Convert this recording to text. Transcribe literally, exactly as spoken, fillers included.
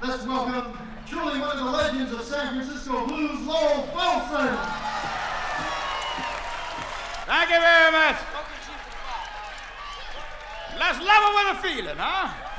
Let's welcome truly one of the legends of San Francisco blues, Lowell Fulson. Thank you very much. Let's love it with a feeling, huh?